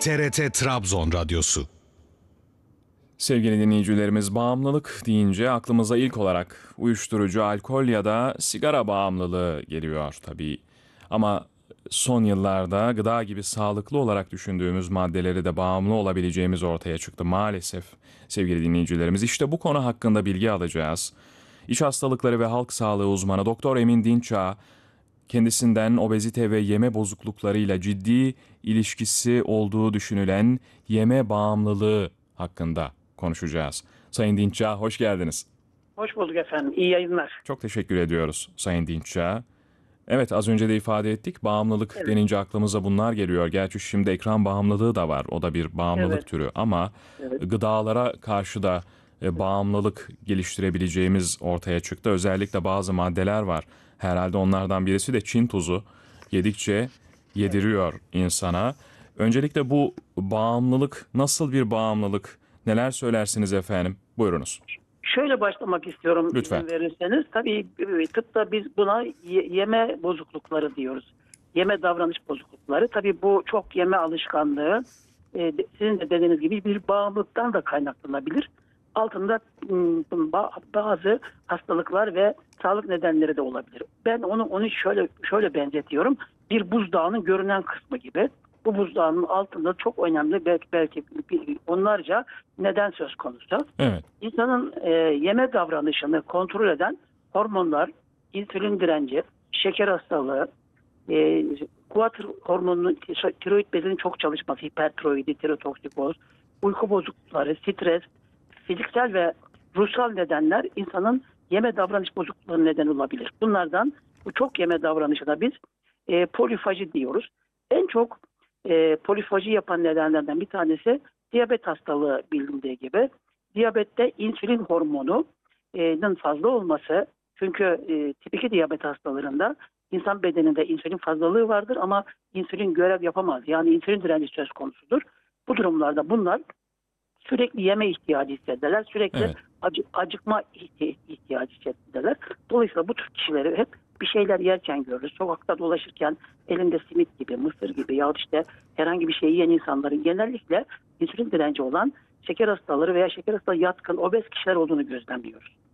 TRT Trabzon Radyosu. Sevgili dinleyicilerimiz, bağımlılık deyince aklımıza ilk olarak uyuşturucu, alkol ya da sigara bağımlılığı geliyor tabii. Ama son yıllarda gıda gibi sağlıklı olarak düşündüğümüz maddeleri de bağımlı olabileceğimiz ortaya çıktı maalesef sevgili dinleyicilerimiz. İşte bu konu hakkında bilgi alacağız. İç hastalıkları ve halk sağlığı uzmanı Doktor Emin Dinçağ, kendisinden obezite ve yeme bozukluklarıyla ciddi ilişkisi olduğu düşünülen yeme bağımlılığı hakkında konuşacağız. Sayın Dinçağ, hoş geldiniz. Hoş bulduk efendim. İyi yayınlar. Çok teşekkür ediyoruz Sayın Dinçağ. Evet, az önce de ifade ettik. Bağımlılık denince aklımıza bunlar geliyor. Gerçi şimdi ekran bağımlılığı da var. O da bir bağımlılık türü ama gıdalara karşı da bağımlılık geliştirebileceğimiz ortaya çıktı. Özellikle bazı maddeler var. Herhalde onlardan birisi de Çin tuzu. Yedikçe yediriyor insana. Öncelikle bu bağımlılık nasıl bir bağımlılık? Neler söylersiniz efendim? Buyurunuz. Şöyle başlamak istiyorum Lütfen. izin verirseniz. Tabii tıpta biz buna yeme bozuklukları diyoruz. Yeme davranış bozuklukları. Tabii bu çok yeme alışkanlığı sizin de dediğiniz gibi bir bağımlılıktan da kaynaklanabilir. Altında bazı hastalıklar ve sağlık nedenleri de olabilir. Ben onu şöyle benzetiyorum. Bir buzdağının görünen kısmı gibi. Bu buzdağının altında çok önemli belki onlarca neden söz konusu. Evet. İnsanın yeme davranışını kontrol eden hormonlar, insülin direnci, şeker hastalığı, guatr hormonunun, tiroid bezinin çok çalışması, hipertiroidi, tirotoksikoz, uyku bozuklukları, stres, fiziksel ve ruhsal nedenler insanın yeme davranış bozukluklarına neden olabilir. Bunlardan bu çok yeme davranışına biz polifaji diyoruz. En çok polifaji yapan nedenlerden bir tanesi diyabet hastalığı bilindiği gibi. Diyabette insülin hormonunun fazla olması, çünkü tip 2 diyabet hastalarında insan bedeninde insülin fazlalığı vardır ama insülin görev yapamaz. Yani insülin direnci söz konusudur. Bu durumlarda bunlar sürekli yeme ihtiyacı hissederler. Sürekli acıkma ihtiyacı hissederler. Dolayısıyla bu tür kişileri hep bir şeyler yerken görürüz. Sokakta dolaşırken elinde simit gibi, mısır gibi ya işte herhangi bir şey yiyen insanların genellikle insülin direnci olan şeker hastaları veya şeker hastalığı yatkın obez kişiler olduğunu gözlemliyoruz.